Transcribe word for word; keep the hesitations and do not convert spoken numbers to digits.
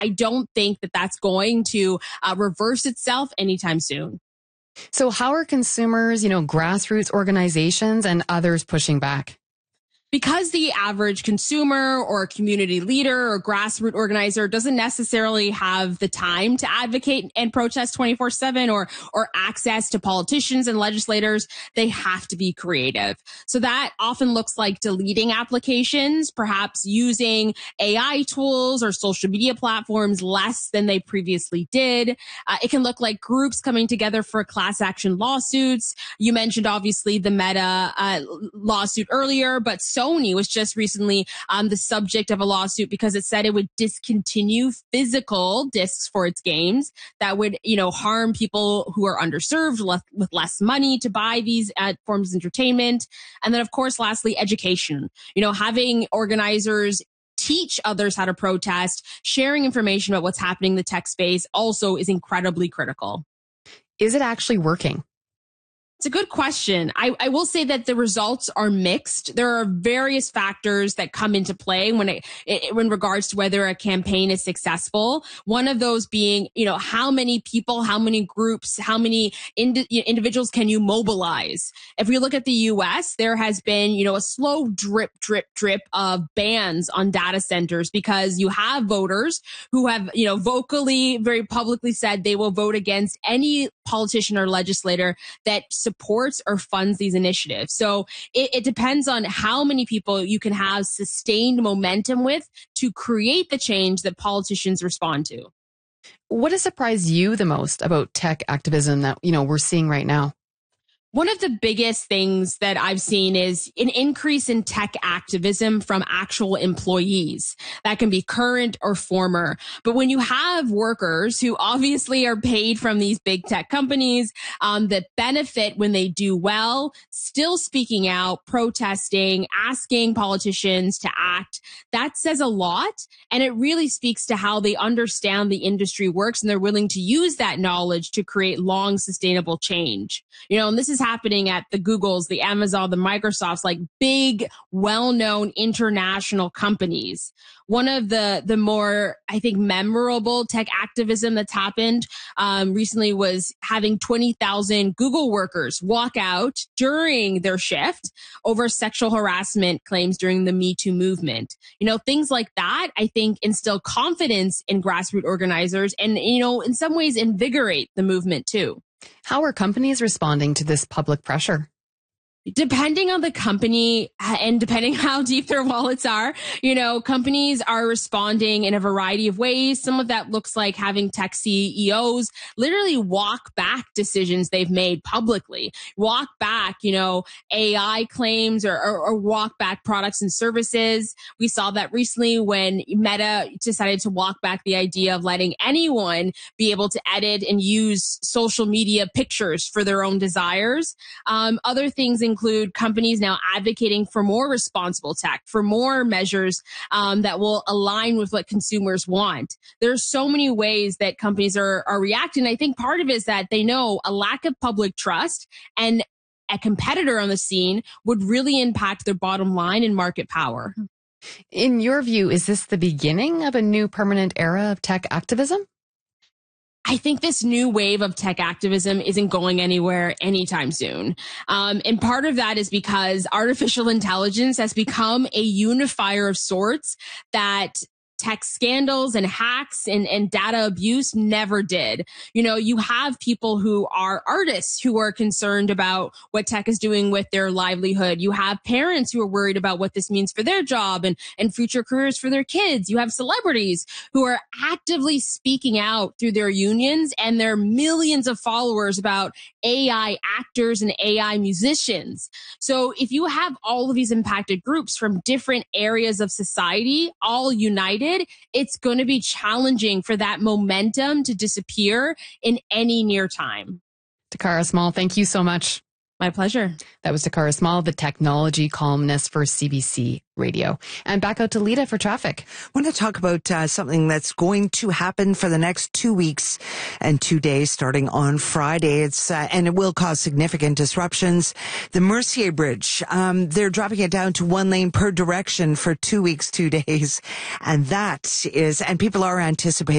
I don't think that that's going to uh, reverse itself anytime soon. So how are consumers, you know, grassroots organizations and others pushing back? Because the average consumer or community leader or grassroots organizer doesn't necessarily have the time to advocate and protest twenty-four seven or, or access to politicians and legislators, they have to be creative. So that often looks like deleting applications, perhaps using A I tools or social media platforms less than they previously did. Uh, it can look like groups coming together for class action lawsuits. You mentioned obviously the Meta uh, lawsuit earlier, but so Sony was just recently um, the subject of a lawsuit because it said it would discontinue physical discs for its games that would, you know, harm people who are underserved less, with less money to buy these uh, forms of entertainment. And then, of course, lastly, education. You know, having organizers teach others how to protest, sharing information about what's happening in the tech space also is incredibly critical. Is it actually working? It's a good question. I, I will say that the results are mixed. There are various factors that come into play when it, it in regards to whether a campaign is successful. One of those being, you know, how many people, how many groups, how many indi- individuals can you mobilize? If we look at the U S, there has been, you know, a slow drip, drip, drip of bans on data centers because you have voters who have, you know, vocally, very publicly said they will vote against any politician or legislator that supports or funds these initiatives. So it, it depends on how many people you can have sustained momentum with to create the change that politicians respond to. What has surprised you the most about tech activism that, you know, we're seeing right now? One of the biggest things that I've seen is an increase in tech activism from actual employees. That can be current or former. But when you have workers who obviously are paid from these big tech companies um, that benefit when they do well, still speaking out, protesting, asking politicians to act, that says a lot. And it really speaks to how they understand the industry works and they're willing to use that knowledge to create long, sustainable change. You know, and this is happening at the Googles, the Amazon, the Microsofts, like big, well-known international companies. One of the, the more, I think, memorable tech activism that's happened um, recently was having twenty thousand Google workers walk out during their shift over sexual harassment claims during the Me Too movement. You know, things like that, I think, instill confidence in grassroots organizers and, you know, in some ways invigorate the movement too. How are companies responding to this public pressure? Depending on the company and depending how deep their wallets are, you know, companies are responding in a variety of ways. Some of that looks like having tech C E Os literally walk back decisions they've made publicly, walk back, you know, A I claims or, or, or walk back products and services. We saw that recently when Meta decided to walk back the idea of letting anyone be able to edit and use social media pictures for their own desires. Um, other things include companies now advocating for more responsible tech, for more measures um, that will align with what consumers want. There's so many ways that companies are, are reacting. I think part of it is that they know a lack of public trust and a competitor on the scene would really impact their bottom line and market power. In your view, is this the beginning of a new permanent era of tech activism? I think this new wave of tech activism isn't going anywhere anytime soon. Um, and part of that is because artificial intelligence has become a unifier of sorts that tech scandals and hacks and, and data abuse never did. You know, you have people who are artists who are concerned about what tech is doing with their livelihood. You have parents who are worried about what this means for their job and, and future careers for their kids. You have celebrities who are actively speaking out through their unions and their millions of followers about A I actors and A I musicians. So if you have all of these impacted groups from different areas of society all united, it's going to be challenging for that momentum to disappear in any near time. Takara Small, thank you so much. My pleasure. That was Takara Small, the technology columnist for C B C Radio. And back out to Lita for traffic. I want to talk about uh, something that's going to happen for the next two weeks and two days starting on Friday. It's uh, and it will cause significant disruptions. The Mercier Bridge, um, they're dropping it down to one lane per direction for two weeks, two days. And that is, and people are anticipating